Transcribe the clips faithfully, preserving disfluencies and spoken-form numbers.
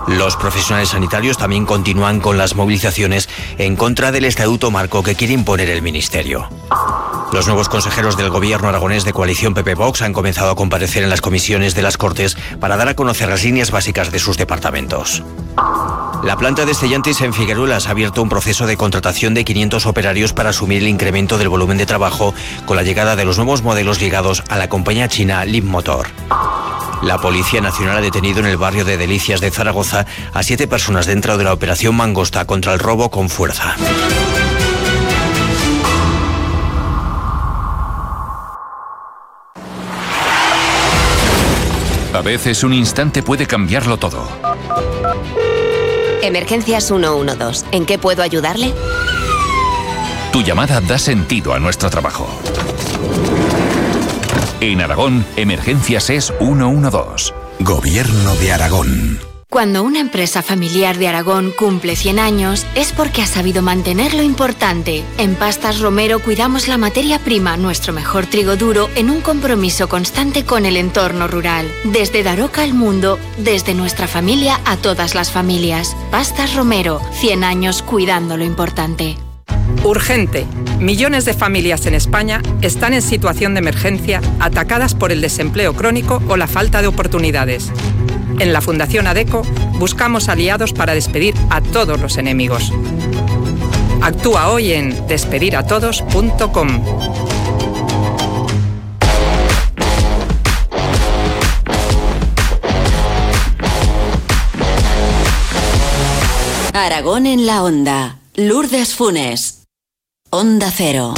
Los profesionales sanitarios también continúan con las movilizaciones en contra del estatuto marco que quiere imponer el Ministerio. Los nuevos consejeros del gobierno aragonés de coalición P P-Vox han comenzado a comparecer en las comisiones de las Cortes para dar a conocer las líneas básicas de sus departamentos. La planta de Stellantis en Figueruelas ha abierto un proceso de contratación de quinientos operarios para asumir el incremento del volumen de trabajo con la llegada de los nuevos modelos ligados a la compañía china Leapmotor. La Policía Nacional ha detenido en el barrio de Delicias de Zaragoza a siete personas dentro de la operación Mangosta contra el robo con fuerza. A veces un instante puede cambiarlo todo. Emergencias ciento doce. ¿En qué puedo ayudarle? Tu llamada da sentido a nuestro trabajo. En Aragón, Emergencias es ciento doce. Gobierno de Aragón. Cuando una empresa familiar de Aragón cumple cien años, es porque ha sabido mantener lo importante. En Pastas Romero cuidamos la materia prima, nuestro mejor trigo duro, en un compromiso constante con el entorno rural. Desde Daroca al mundo, desde nuestra familia a todas las familias. Pastas Romero, cien años cuidando lo importante. Urgente. Millones de familias en España están en situación de emergencia, atacadas por el desempleo crónico o la falta de oportunidades. En la Fundación ADECO buscamos aliados para despedir a todos los enemigos. Actúa hoy en despedir a todos punto com. Aragón en la onda. Lourdes Funes. Onda Cero.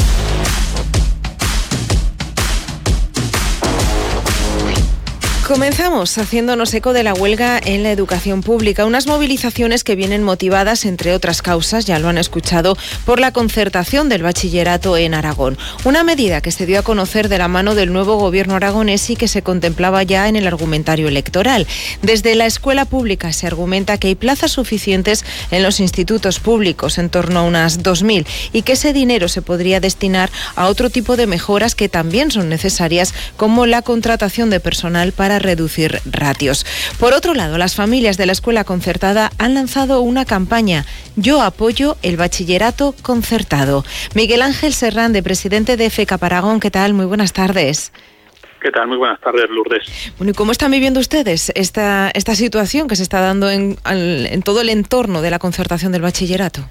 Comenzamos haciéndonos eco de la huelga en la educación pública, unas movilizaciones que vienen motivadas, entre otras causas, ya lo han escuchado, por la concertación del bachillerato en Aragón. Una medida que se dio a conocer de la mano del nuevo gobierno aragonés y que se contemplaba ya en el argumentario electoral. Desde la escuela pública se argumenta que hay plazas suficientes en los institutos públicos, en torno a unas dos mil, y que ese dinero se podría destinar a otro tipo de mejoras que también son necesarias, como la contratación de personal para reducir ratios. Por otro lado, las familias de la escuela concertada han lanzado una campaña: Yo apoyo el bachillerato concertado. Miguel Ángel Serrán, de presidente de FECAP Aragón, ¿qué tal? Muy buenas tardes. ¿Qué tal? Muy buenas tardes, Lourdes. Bueno, ¿y cómo están viviendo ustedes esta, esta situación que se está dando en, en todo el entorno de la concertación del bachillerato?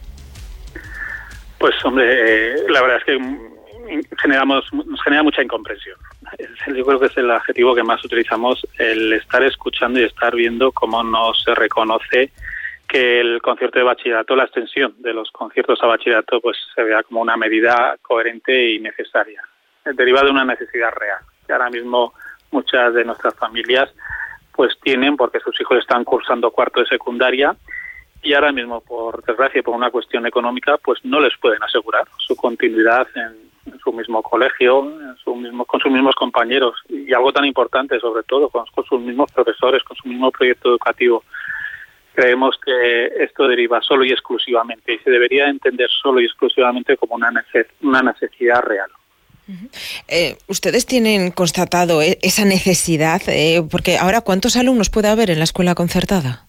Pues, hombre, eh, la verdad es que generamos, nos genera mucha incomprensión. Yo creo que es el adjetivo que más utilizamos, el estar escuchando y estar viendo cómo no se reconoce que el concierto de bachillerato, la extensión de los conciertos a bachillerato, pues se vea como una medida coherente y necesaria. Deriva de una necesidad real, que ahora mismo muchas de nuestras familias pues tienen, porque sus hijos están cursando cuarto de secundaria y ahora mismo, por desgracia, por una cuestión económica, pues no les pueden asegurar su continuidad en en su mismo colegio, en su mismo, con sus mismos compañeros, y algo tan importante, sobre todo, con, con sus mismos profesores, con su mismo proyecto educativo. Creemos que esto deriva solo y exclusivamente, y se debería entender solo y exclusivamente como una necesidad, una necesidad real. Uh-huh. Eh, ¿Ustedes tienen constatado eh, esa necesidad? Eh, porque ahora, ¿cuántos alumnos puede haber en la escuela concertada?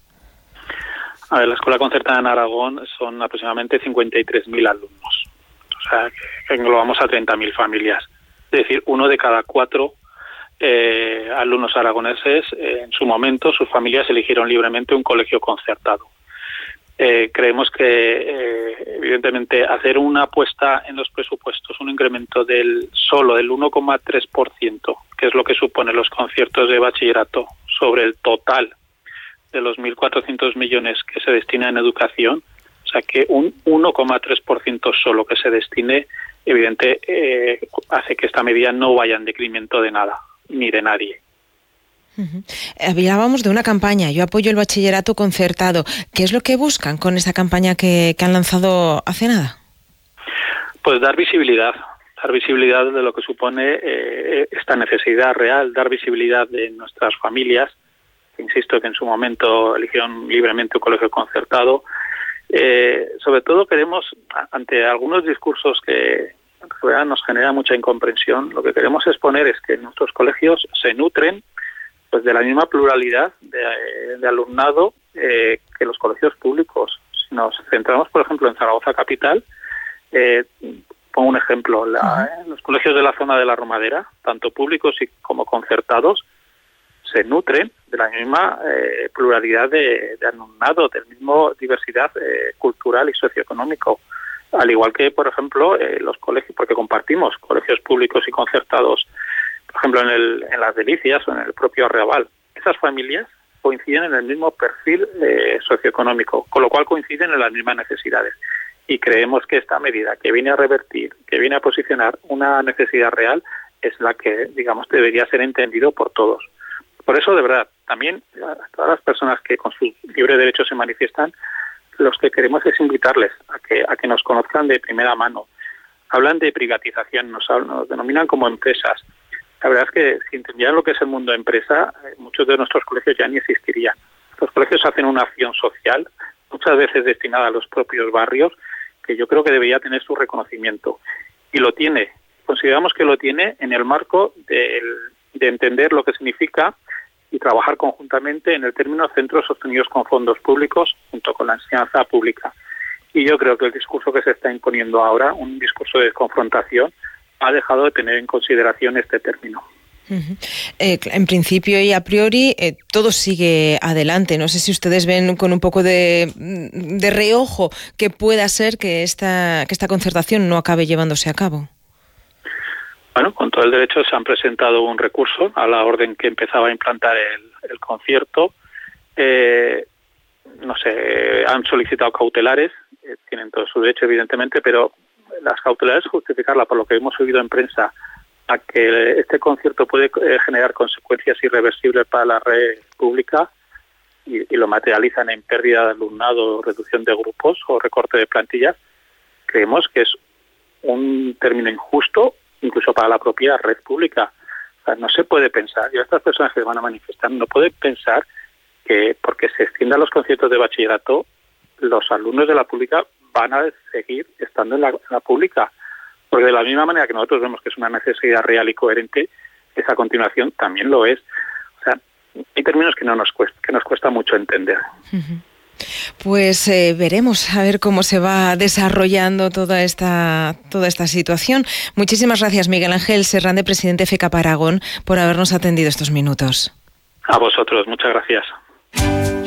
A ver, la escuela concertada en Aragón son aproximadamente cincuenta y tres mil alumnos. O sea, que englobamos a treinta mil familias. Es decir, uno de cada cuatro eh, alumnos aragoneses, eh, en su momento, sus familias eligieron libremente un colegio concertado. Eh, creemos que, eh, evidentemente, hacer una apuesta en los presupuestos, un incremento del solo del uno coma tres por ciento, que es lo que suponen los conciertos de bachillerato, sobre el total de los mil cuatrocientos millones que se destinan en educación, o sea que un uno coma tres por ciento solo que se destine, evidente, eh, hace que esta medida no vaya en decremento de nada, ni de nadie. Uh-huh. Hablábamos de una campaña, Yo apoyo el bachillerato concertado. ¿Qué es lo que buscan con esa campaña que, que han lanzado hace nada? Pues dar visibilidad, dar visibilidad de lo que supone eh, esta necesidad real, dar visibilidad de nuestras familias, que insisto que en su momento eligieron libremente un colegio concertado. Eh, sobre todo queremos, ante algunos discursos que en realidad nos generan mucha incomprensión, lo que queremos exponer es que nuestros colegios se nutren pues de la misma pluralidad de, de alumnado eh, que los colegios públicos, si nos centramos, por ejemplo, en Zaragoza capital, eh, pongo un ejemplo, la, uh-huh. los colegios de la zona de la Romadera, tanto públicos y como concertados, se nutren de la misma eh, pluralidad de, de alumnado, de la misma diversidad eh, cultural y socioeconómico. Al igual que, por ejemplo, eh, los colegios, porque compartimos colegios públicos y concertados, por ejemplo, en, el, en Las Delicias o en el propio Arrabal. Esas familias coinciden en el mismo perfil eh, socioeconómico, con lo cual coinciden en las mismas necesidades. Y creemos que esta medida que viene a revertir, que viene a posicionar una necesidad real, es la que, digamos, debería ser entendido por todos. Por eso, de verdad, también a todas las personas que con su libre derecho se manifiestan, los que queremos es invitarles a que a que nos conozcan de primera mano. Hablan de privatización, nos, hablan, nos denominan como empresas. La verdad es que si entendieran lo que es el mundo de empresa, muchos de nuestros colegios ya ni existirían. Los colegios hacen una acción social, muchas veces destinada a los propios barrios, que yo creo que debería tener su reconocimiento. Y lo tiene. Consideramos que lo tiene en el marco de, de entender lo que significa y trabajar conjuntamente en el término centros sostenidos con fondos públicos junto con la enseñanza pública. Y yo creo que el discurso que se está imponiendo ahora, un discurso de confrontación, ha dejado de tener en consideración este término. Uh-huh. Eh, en principio y a priori eh, todo sigue adelante. No sé si ustedes ven con un poco de, de reojo que pueda ser que esta, que esta concertación no acabe llevándose a cabo. Bueno, con todo el derecho se han presentado un recurso a la orden que empezaba a implantar el, el concierto. Eh, no sé, han solicitado cautelares, eh, tienen todo su derecho evidentemente, pero las cautelares justificarla por lo que hemos oído en prensa a que este concierto puede eh, generar consecuencias irreversibles para la red pública y, y lo materializan en pérdida de alumnado, reducción de grupos o recorte de plantillas, creemos que es un término injusto incluso para la propia red pública. O sea, no se puede pensar, y estas personas que se van a manifestar, no pueden pensar que porque se extiendan los conciertos de bachillerato, los alumnos de la pública van a seguir estando en la, en la pública. Porque de la misma manera que nosotros vemos que es una necesidad real y coherente, esa continuación también lo es. O sea, hay términos que no nos cuesta, que nos cuesta mucho entender. Uh-huh. Pues eh, veremos a ver cómo se va desarrollando toda esta toda esta situación. Muchísimas gracias, Miguel Ángel Serrande, presidente de FECAP Aragón, por habernos atendido estos minutos. A vosotros, muchas gracias.